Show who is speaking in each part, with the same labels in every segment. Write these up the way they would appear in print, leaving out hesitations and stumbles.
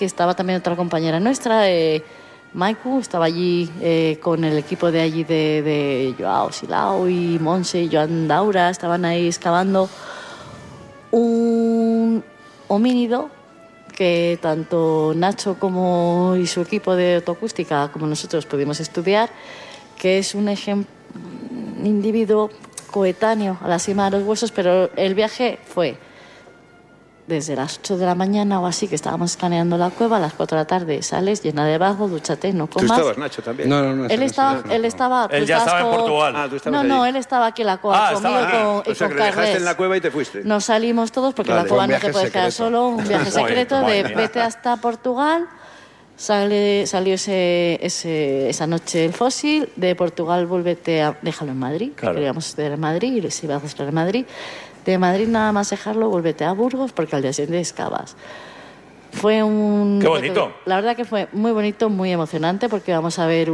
Speaker 1: Estaba también otra compañera nuestra, Maiku, estaba allí con el equipo de allí de Joao Silao y Monse y Joan Daura, estaban ahí excavando un homínido que tanto Nacho como y su equipo de autoacústica como nosotros pudimos estudiar, que es un individuo coetáneo a la cima de los huesos, pero el viaje fue desde las 8 de la mañana o así, que estábamos escaneando la cueva, a las 4 de la tarde sales, llena de barro, dúchate, no comas.
Speaker 2: ¿Tú estabas, Nacho, también?
Speaker 3: No.
Speaker 1: Él estaba...
Speaker 4: Él ya estaba en Portugal.
Speaker 2: Ah, tú estabas allí.
Speaker 1: No, él estaba aquí en la cueva conmigo y
Speaker 2: O sea,
Speaker 1: con
Speaker 2: que le dejaste
Speaker 1: Carles.
Speaker 2: en la cueva y te fuiste.
Speaker 1: Nos salimos todos porque
Speaker 2: Vale.
Speaker 1: la cueva
Speaker 3: Un
Speaker 1: no te
Speaker 3: viaje
Speaker 1: puedes quedar
Speaker 3: secreto.
Speaker 1: solo, un viaje secreto de vete hasta Portugal. Salió esa noche el fósil, de Portugal déjalo en Madrid,
Speaker 4: Claro.
Speaker 1: que queríamos estudiar en Madrid y se iba a hacer en Madrid. De Madrid nada más dejarlo, vuélvete a Burgos porque al día siguiente excavas. Fue un...
Speaker 4: ¡Qué bonito!
Speaker 1: La verdad que fue muy bonito, muy emocionante porque vamos a ver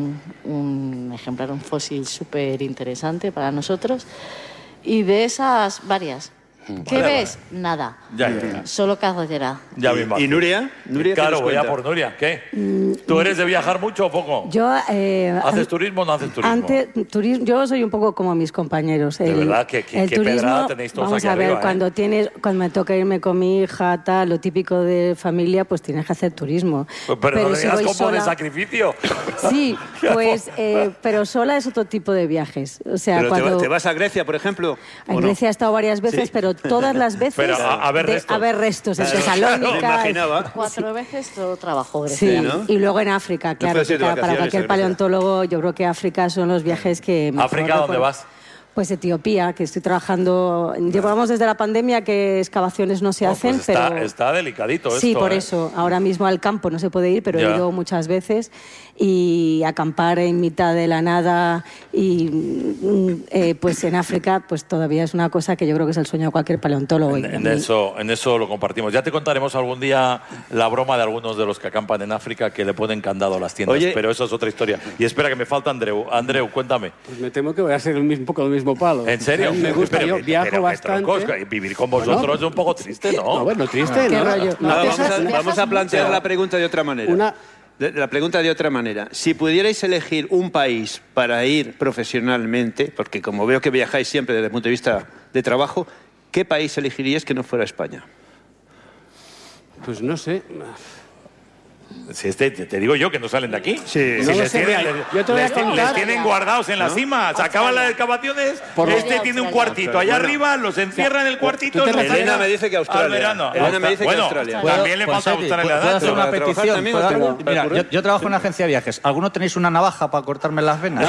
Speaker 1: un ejemplar, un fósil súper interesante para nosotros. Y de esas, varias. ¿Qué ves? Nada.
Speaker 4: Ya.
Speaker 1: Solo carretera.
Speaker 4: Ya me imagino.
Speaker 2: ¿Y Nuria? ¿Nuria qué
Speaker 4: Claro,
Speaker 2: nos
Speaker 4: voy a
Speaker 2: cuenta?
Speaker 4: por Nuria. ¿Qué? ¿Tú eres de viajar mucho o poco?
Speaker 5: Yo,
Speaker 4: ¿Haces turismo o no haces turismo?
Speaker 5: Yo soy un poco como mis compañeros.
Speaker 4: De verdad, qué pedrada tenéis todos
Speaker 5: vamos
Speaker 4: aquí
Speaker 5: a ver,
Speaker 4: arriba,
Speaker 5: cuando me toca irme con mi hija, tal, lo típico de familia, pues tienes que hacer turismo.
Speaker 4: Pero no le
Speaker 5: si
Speaker 4: digas
Speaker 5: voy
Speaker 4: como de
Speaker 5: sola-
Speaker 4: sacrificio.
Speaker 5: Sí, pues, pero sola es otro tipo de viajes. O sea,
Speaker 2: ¿Pero
Speaker 5: cuando...
Speaker 2: te vas a Grecia, por ejemplo? ¿o
Speaker 5: En
Speaker 2: no?
Speaker 5: Grecia he estado varias veces,
Speaker 2: Sí.
Speaker 5: pero todas las veces
Speaker 4: Pero a ver restos.
Speaker 5: a ver restos en
Speaker 2: Me
Speaker 5: Tesalónica.
Speaker 2: imaginaba.
Speaker 1: 4 veces todo trabajo
Speaker 5: Sí,
Speaker 1: Grecia.
Speaker 2: ¿no?
Speaker 5: y luego en África, claro.
Speaker 2: puedes ir de
Speaker 5: Para
Speaker 2: vacaciones
Speaker 5: cualquier
Speaker 2: a Grecia.
Speaker 5: paleontólogo, yo creo que África son los viajes que mejor
Speaker 4: ¿África dónde
Speaker 5: recuerdo.
Speaker 4: vas?
Speaker 5: Pues Etiopía, que estoy trabajando. Llevamos desde la pandemia que excavaciones no se hacen,
Speaker 4: Pues está,
Speaker 5: pero.
Speaker 4: está delicadito esto.
Speaker 5: Sí, por
Speaker 4: ¿eh?
Speaker 5: eso. Ahora mismo al campo no se puede ir, pero
Speaker 4: Ya.
Speaker 5: he ido muchas veces. Y acampar en mitad de la nada y pues en África, pues todavía es una cosa que yo creo que es el sueño de cualquier paleontólogo. Y a
Speaker 4: En
Speaker 5: mí-
Speaker 4: eso lo compartimos. Ya te contaremos algún día la broma de algunos de los que acampan en África que le ponen candado a las tiendas,
Speaker 2: Oye.
Speaker 4: pero eso es otra historia. Y espera, que me falta Andreu. Andreu, cuéntame.
Speaker 6: Pues me temo que voy a ser un poco el mismo palo.
Speaker 4: ¿En serio?
Speaker 6: A mí me gusta, yo viajo
Speaker 4: pero,
Speaker 6: bastante.
Speaker 4: troncos, vivir con vosotros es un poco triste, ¿no?
Speaker 6: No, bueno, triste,
Speaker 5: ¿Qué
Speaker 6: ¿no?
Speaker 5: rollo?
Speaker 6: No,
Speaker 2: Ahora
Speaker 5: Viajas
Speaker 2: vamos a plantear
Speaker 5: mucho.
Speaker 2: la pregunta de otra manera. La pregunta de otra manera. Si pudierais elegir un país para ir profesionalmente, porque como veo que viajáis siempre desde el punto de vista de trabajo, ¿qué país elegiríais que no fuera España?
Speaker 6: Pues no sé.
Speaker 4: Si te digo yo que no salen de aquí.
Speaker 2: Sí.
Speaker 6: No lo sé, mira, yo te voy a contar-
Speaker 4: les tienen guardados en la cima. Se acaban las excavaciones.
Speaker 6: Por lo-
Speaker 4: Este tiene un cuartito allá arriba, los encierra en el cuartito.
Speaker 6: tú te
Speaker 4: los
Speaker 6: refieres-
Speaker 4: llena
Speaker 2: Elena me dice que Australia.
Speaker 4: al verano.
Speaker 2: Elena me dice que
Speaker 4: Bueno,
Speaker 2: Australia.
Speaker 4: también le falta
Speaker 7: Ponseti,
Speaker 4: gustarle la
Speaker 7: ¿puedo
Speaker 4: edad.
Speaker 7: hacer una
Speaker 2: Para trabajar
Speaker 7: petición?
Speaker 2: también,
Speaker 7: ¿Puedo-
Speaker 2: ¿para
Speaker 7: Mira,
Speaker 2: currar?
Speaker 7: yo trabajo en una agencia de viajes. ¿Alguno tenéis una navaja para cortarme las venas?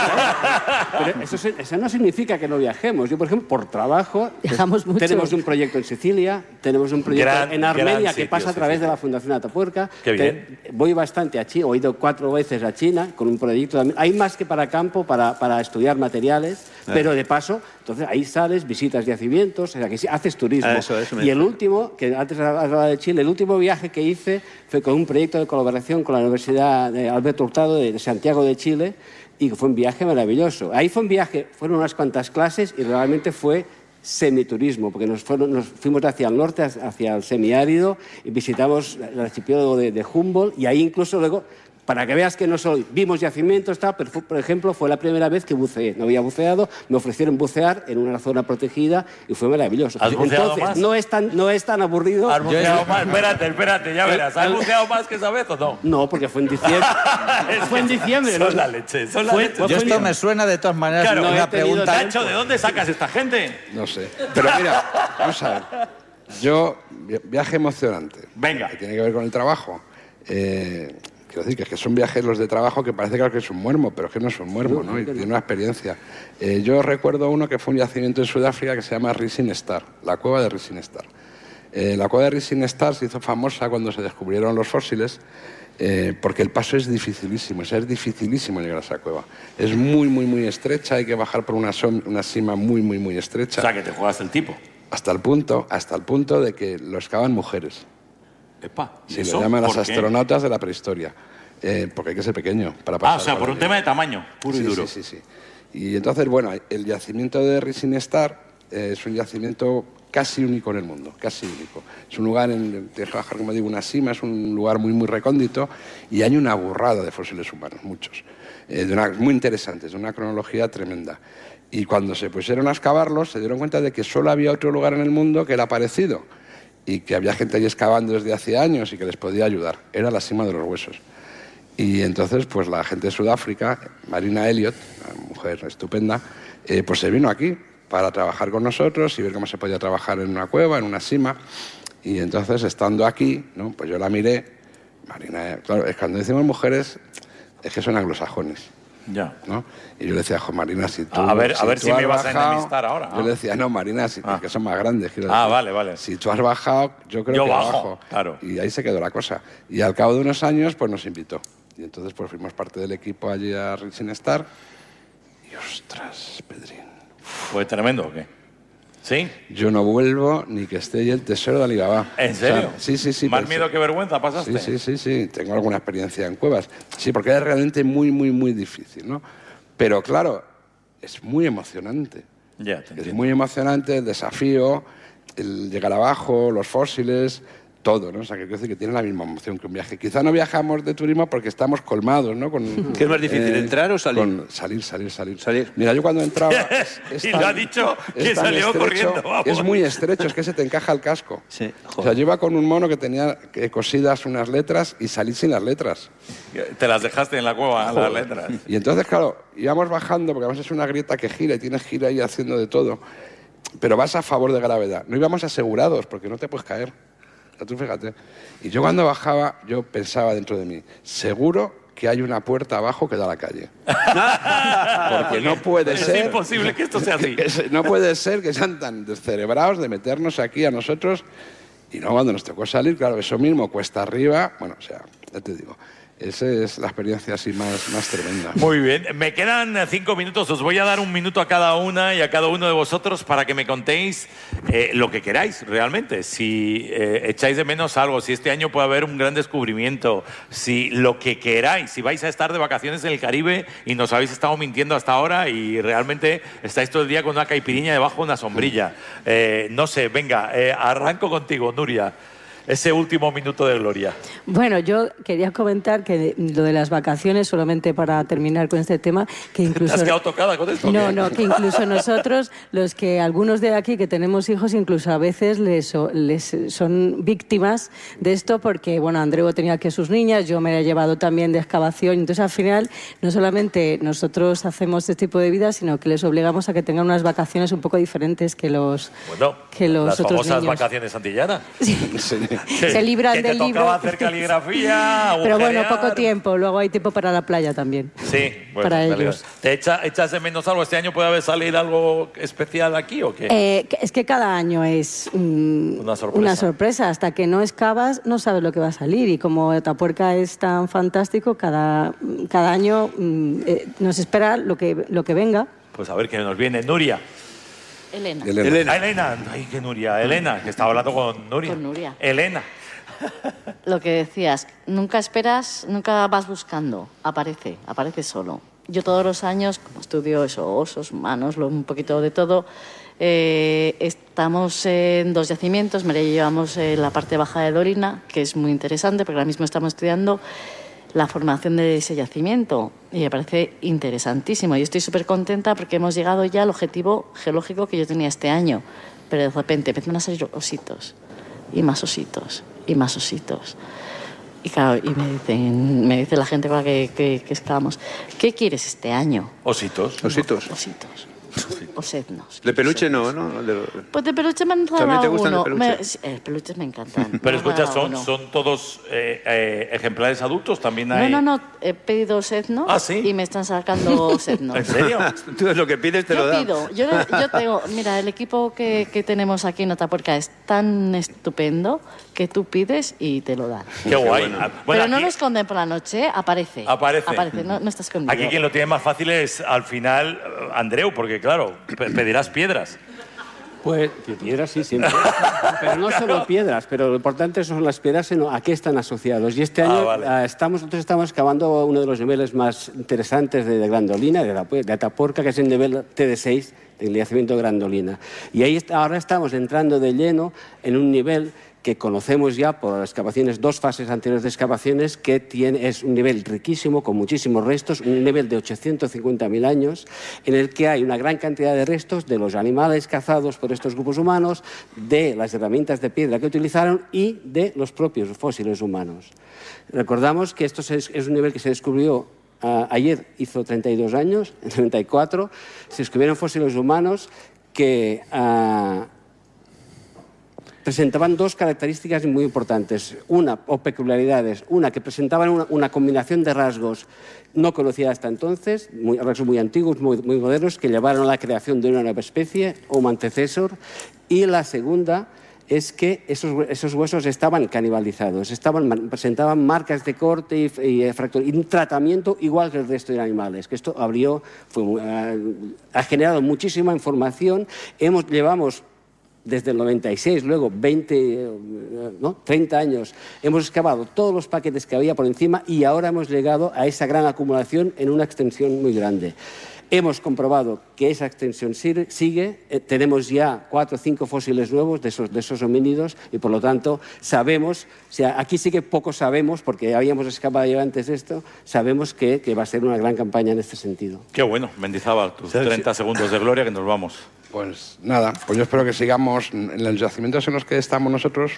Speaker 6: Pero eso no significa que no viajemos. Yo, por ejemplo, por trabajo,
Speaker 5: Viajamos mucho.
Speaker 6: tenemos un proyecto en Sicilia, tenemos un proyecto
Speaker 4: Gran-
Speaker 6: en Armenia
Speaker 4: gran
Speaker 6: que
Speaker 4: sitio,
Speaker 6: pasa a través
Speaker 4: Sicilia.
Speaker 6: de la Fundación Atapuerca.
Speaker 4: Qué bien.
Speaker 6: Voy bastante a China, he ido 4 veces a China con un proyecto también. Hay más que para campo, para estudiar materiales, pero de paso, entonces ahí sales, visitas yacimientos, o sea, que sí, haces turismo.
Speaker 2: Eso me
Speaker 6: Y el
Speaker 2: dice.
Speaker 6: último, que antes hablaba de Chile, el último viaje que hice fue con un proyecto de colaboración con la Universidad de Alberto Hurtado de Santiago de Chile, y que fue un viaje maravilloso. Ahí fue un viaje, fueron unas cuantas clases y realmente fue semiturismo, porque nos fuimos hacia el norte, hacia el semiárido, y visitamos el archipiélago de Humboldt, y ahí incluso luego, para que veas que no solo vimos yacimientos, pero por ejemplo fue la primera vez que buceé. No había buceado, me ofrecieron bucear en una zona protegida y fue maravilloso.
Speaker 4: ¿Has buceado
Speaker 6: Entonces,
Speaker 4: más?
Speaker 6: no es tan aburrido.
Speaker 4: ¿Has buceado más? Espérate, ya verás. ¿Has buceado más que esa vez o no?
Speaker 6: No, porque fue en diciembre. Fue en diciembre,
Speaker 4: Son
Speaker 6: ¿no?
Speaker 4: la leche, son la
Speaker 6: Fue-
Speaker 4: leche.
Speaker 6: fue-
Speaker 7: Yo esto me suena de todas maneras
Speaker 4: Claro,
Speaker 7: una
Speaker 6: no he tenido
Speaker 7: pregunta.
Speaker 4: Nacho, ¿de dónde sacas esta gente?
Speaker 3: No sé. Pero mira, vamos a ver. Yo, viaje emocionante.
Speaker 4: Venga.
Speaker 3: Que tiene que ver con el trabajo. Quiero decir que son viajes los de trabajo que parece que es un muermo, pero es que no es un muermo, ¿no? Y tiene una experiencia. Yo recuerdo uno que fue un yacimiento en Sudáfrica que se llama Rising Star, la cueva de Rising Star. La cueva de Rising Star se hizo famosa cuando se descubrieron los fósiles, porque el paso es dificilísimo, es dificilísimo llegar a esa cueva. Es muy, muy, muy estrecha, hay que bajar por una cima muy, muy, muy estrecha.
Speaker 4: O sea, que te juegas el tipo.
Speaker 3: Hasta el punto de que lo excavan mujeres.
Speaker 4: Epa, ¿y
Speaker 3: Se
Speaker 4: eso?
Speaker 3: lo llaman las
Speaker 4: ¿Por qué?
Speaker 3: astronautas de la prehistoria. Porque hay que ser pequeño para pasar.
Speaker 4: O sea, por un tema de tamaño, puro y
Speaker 3: Sí,
Speaker 4: duro.
Speaker 3: sí. Y entonces, bueno, el yacimiento de Rising Star es un yacimiento casi único en el mundo, casi único. Es un lugar, tienes que bajar, como digo, una cima, es un lugar muy, muy recóndito y hay una burrada de fósiles humanos, muchos, muy interesantes, de una cronología tremenda. Y cuando se pusieron a excavarlos, se dieron cuenta de que solo había otro lugar en el mundo que era parecido y que había gente allí excavando desde hace años y que les podía ayudar. Era la cima de los huesos. Y entonces, pues la gente de Sudáfrica, Marina Elliott, una mujer estupenda, pues se vino aquí para trabajar con nosotros y ver cómo se podía trabajar en una cueva, en una cima. Y entonces, estando aquí, ¿no? Pues yo la miré. Marina, claro, es cuando decimos mujeres, es que son anglosajones.
Speaker 4: Ya.
Speaker 3: ¿No? Y yo le decía, Marina, si tú...
Speaker 4: A ver si me vas a
Speaker 3: bajado,
Speaker 4: enemistar ahora.
Speaker 3: Yo le decía, no, Marina, que son más grandes. Quiero
Speaker 4: Ah,
Speaker 3: decir.
Speaker 4: vale.
Speaker 3: Si tú has bajado, yo creo que bajo.
Speaker 4: Claro.
Speaker 3: Y ahí se quedó la cosa. Y al cabo de unos años, pues nos invitó. Y entonces pues fuimos parte del equipo allí a Rising Star. Y ostras, Pedrín.
Speaker 4: ¿Fue tremendo o qué? ¿Sí?
Speaker 3: Yo no vuelvo ni que esté ahí el tesoro de Alibaba.
Speaker 4: ¿En serio?
Speaker 3: O sea, sí.
Speaker 4: ¿Más miedo que vergüenza pasaste?
Speaker 3: Sí. Tengo alguna experiencia en cuevas. Sí, porque es realmente muy, muy, muy difícil, ¿no? Pero claro, es muy emocionante.
Speaker 4: Ya, te entiendo.
Speaker 3: Es muy emocionante el desafío, el llegar abajo, los fósiles, todo, ¿no? O sea, que quiero decir que tiene la misma emoción que un viaje. Quizá no viajamos de turismo porque estamos colmados, ¿no?
Speaker 2: ¿Qué es más difícil, entrar o salir?
Speaker 3: Salir. Mira, yo cuando entraba...
Speaker 4: Y lo ha dicho que salió corriendo, vamos.
Speaker 3: Es muy estrecho, es que se te encaja el casco.
Speaker 2: Sí,
Speaker 3: o sea, yo iba con un mono que tenía cosidas unas letras y salí sin las letras.
Speaker 4: Te las dejaste en la cueva, las letras.
Speaker 3: Y entonces, claro, íbamos bajando, porque además es una grieta que gira y tienes que ir ahí haciendo de todo, pero vas a favor de gravedad. No íbamos asegurados, porque no te puedes caer. Tú fíjate. Y yo cuando bajaba, yo pensaba dentro de mí, seguro que hay una puerta abajo que da a la calle. Porque no puede ser...
Speaker 4: Es imposible que esto sea así.
Speaker 3: No puede ser que sean tan descerebrados de meternos aquí a nosotros. Y no, cuando nos tocó salir, claro, eso mismo, cuesta arriba. Bueno, o sea, ya te digo, esa es la experiencia así más tremenda.
Speaker 4: Muy bien, me quedan 5 minutos, os voy a dar 1 minuto a cada una y a cada uno de vosotros para que me contéis lo que queráis realmente, si echáis de menos algo, si este año puede haber un gran descubrimiento, si lo que queráis, si vais a estar de vacaciones en el Caribe y nos habéis estado mintiendo hasta ahora y realmente estáis todo el día con una caipiriña debajo de una sombrilla. No sé, venga, arranco contigo, Nuria. Ese último minuto de gloria.
Speaker 5: Bueno, yo quería comentar que lo de las vacaciones, solamente para terminar con este tema, que incluso...
Speaker 4: ¿Te has quedado tocada con esto?
Speaker 5: No, que incluso nosotros, algunos de aquí que tenemos hijos, incluso a veces les son víctimas de esto porque, bueno, Andreu tenía aquí a sus niñas, yo me he llevado también de excavación, entonces al final no solamente nosotros hacemos este tipo de vida, sino que les obligamos a que tengan unas vacaciones un poco diferentes que los
Speaker 4: las
Speaker 5: otros
Speaker 4: famosas
Speaker 5: niños.
Speaker 4: Vacaciones antillanas.
Speaker 5: Sí. Se libran
Speaker 4: que
Speaker 5: del
Speaker 4: te
Speaker 5: libro.
Speaker 4: tocaba hacer caligrafía,
Speaker 5: pero bueno,
Speaker 4: agujerear.
Speaker 5: poco tiempo. Luego hay tiempo para la playa también.
Speaker 4: Sí, bueno,
Speaker 5: para ellos.
Speaker 4: ¿Te echas de menos algo? ¿Este año puede haber salido algo especial aquí o qué?
Speaker 5: Es que cada año es
Speaker 4: una
Speaker 5: sorpresa. Hasta que no excavas, no sabes lo que va a salir. Y como Atapuerca es tan fantástico, cada año nos espera lo que venga.
Speaker 4: Pues a ver qué nos viene. Nuria.
Speaker 1: Elena.
Speaker 4: Elena. Ay, que Nuria. Elena, que estaba hablando con Nuria.
Speaker 1: Con Nuria.
Speaker 4: Elena.
Speaker 1: Lo que decías, nunca esperas, nunca vas buscando, aparece solo. Yo todos los años, como estudio eso, osos, humanos, un poquito de todo, estamos en 2 yacimientos. María y yo llevamos la parte baja de Dorina, que es muy interesante, porque ahora mismo estamos estudiando la formación de ese yacimiento y me parece interesantísimo. Yo estoy súper contenta porque hemos llegado ya al objetivo geológico que yo tenía este año, pero de repente empiezan a salir ositos y más ositos y más ositos. Y claro, y me dice la gente con la que estábamos, ¿qué quieres este año?
Speaker 4: Ositos.
Speaker 2: Ositos.
Speaker 1: Osednos.
Speaker 2: De peluche no.
Speaker 1: Pues de peluche me han dado
Speaker 2: ¿También te gustan
Speaker 1: alguno.
Speaker 2: de peluche?
Speaker 1: Los peluches me encantan.
Speaker 4: Pero escucha, ¿son todos ejemplares adultos? También hay...
Speaker 1: No, he pedido osednos.
Speaker 4: ¿Ah, sí?
Speaker 1: Y me están sacando osednos.
Speaker 4: ¿En serio?
Speaker 2: Tú lo que pides te lo dan.
Speaker 1: Yo tengo, mira, el equipo que tenemos aquí en Atapuerca es tan estupendo que tú pides y te lo dan.
Speaker 4: Qué guay.
Speaker 2: bueno.
Speaker 4: Bueno,
Speaker 1: Pero no
Speaker 4: aquí-
Speaker 1: lo esconden por la noche, aparece, no está escondido.
Speaker 4: Aquí quien lo tiene más fácil es, al final, Andreu, porque claro, pedirás piedras.
Speaker 6: Pues piedras sí, siempre. Pero no solo piedras, pero lo importante son las piedras, sino a qué están asociados. Y este año nosotros estamos excavando uno de los niveles más interesantes de Grandolina, de Atapuerca, que es el nivel TD6, del yacimiento de Grandolina. Y ahí ahora estamos entrando de lleno en un nivel que conocemos ya por excavaciones, 2 fases anteriores de excavaciones, que es un nivel riquísimo, con muchísimos restos, un nivel de 850.000 años, en el que hay una gran cantidad de restos de los animales cazados por estos grupos humanos, de las herramientas de piedra que utilizaron y de los propios fósiles humanos. Recordamos que esto es un nivel que se descubrió ayer, hizo 32 años, en 94, se descubrieron fósiles humanos que presentaban 2 características muy importantes, o peculiaridades. Una, que presentaban una combinación de rasgos no conocida hasta entonces, rasgos muy antiguos, muy modernos, que llevaron a la creación de una nueva especie, Homo antecessor. Y la segunda es que esos huesos estaban canibalizados, presentaban marcas de corte y fractura, y un tratamiento igual que el resto de animales, que esto ha generado muchísima información. Llevamos desde el 96, luego 30 años, hemos excavado todos los paquetes que había por encima y ahora hemos llegado a esa gran acumulación en una extensión muy grande. Hemos comprobado que esa extensión sigue, tenemos ya 4 o 5 fósiles nuevos de esos homínidos y por lo tanto sabemos, o sea, aquí sí que poco sabemos, porque habíamos excavado ya antes de esto, sabemos que va a ser una gran campaña en este sentido.
Speaker 4: Qué bueno, Mendizábal, tus 30 segundos de gloria que nos vamos.
Speaker 3: Pues nada, pues yo espero que sigamos en los yacimientos en los que estamos nosotros,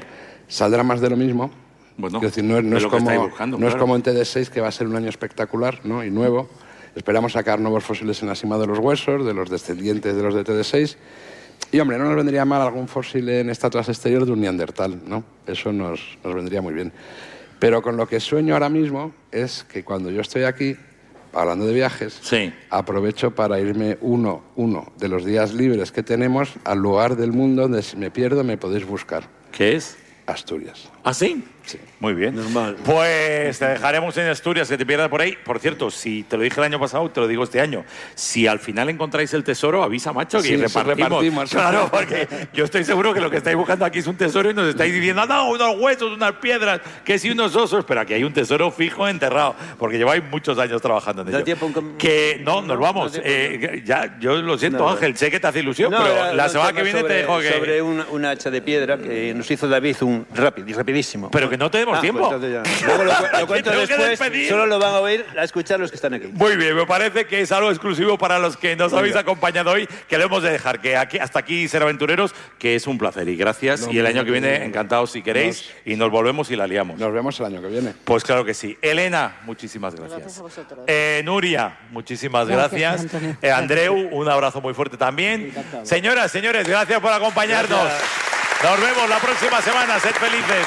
Speaker 3: saldrá más de lo mismo.
Speaker 4: Bueno,
Speaker 3: es decir, no es como en TD6, que va a ser un año espectacular, ¿no? Y nuevo. Esperamos sacar nuevos fósiles en la cima de los huesos, de los descendientes de los de TD6. Y, hombre, no nos vendría mal algún fósil en estatuas exteriores de un neandertal, ¿no? Eso nos vendría muy bien. Pero con lo que sueño ahora mismo es que cuando yo estoy aquí, hablando de viajes, aprovecho para irme uno de los días libres que tenemos al lugar del mundo donde si me pierdo me podéis buscar.
Speaker 4: ¿Qué es?
Speaker 3: Asturias.
Speaker 4: ¿Ah, sí?
Speaker 3: Sí.
Speaker 4: Muy bien.
Speaker 2: Normal.
Speaker 4: Pues te dejaremos en Asturias, que te pierdas por ahí. Por cierto, si te lo dije el año pasado, te lo digo este año. Si al final encontráis el tesoro, avisa, macho, que repartimos. Claro, porque yo estoy seguro que lo que estáis buscando aquí es un tesoro y nos estáis diciendo, no, unos huesos, unas piedras, que sí, unos osos, pero aquí hay un tesoro fijo enterrado, porque lleváis muchos años trabajando en ello. Que no, nos vamos. Ya, yo lo siento, Ángel, sé que te hace ilusión, pero la semana que viene te dejo que...
Speaker 2: Sobre una hacha de piedra que nos hizo David rapidísimo.
Speaker 4: Pero que no tenemos tiempo.
Speaker 2: Pues luego lo cuento después, solo lo van a oír a escuchar los que están aquí.
Speaker 4: Muy bien, me parece que es algo exclusivo para los que nos habéis acompañado hoy, que lo hemos de dejar, que aquí, hasta aquí, Ser Aventureros, que es un placer y gracias. Y el año que viene, encantados si queréis, y nos volvemos y la liamos.
Speaker 3: Nos vemos el año que viene.
Speaker 4: Pues claro que sí. Elena, muchísimas gracias.
Speaker 1: Gracias a vosotros.
Speaker 4: Nuria, muchísimas gracias. Andreu, un abrazo muy fuerte también.
Speaker 6: Encantado.
Speaker 4: Señoras, señores, gracias por acompañarnos. Nos vemos la próxima semana. Sed felices.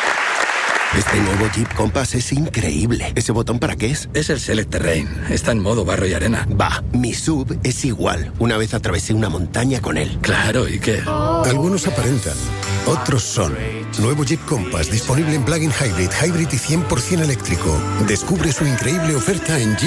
Speaker 8: Este nuevo Jeep Compass es increíble. ¿Ese botón para qué es?
Speaker 9: Es el Select Terrain. Está en modo barro y arena.
Speaker 8: Va, mi SUV es igual. Una vez atravesé una montaña con él.
Speaker 9: Claro, ¿y qué?
Speaker 10: Algunos aparentan, otros son. Nuevo Jeep Compass disponible en plug-in hybrid y 100% eléctrico. Descubre su increíble oferta en Jeep.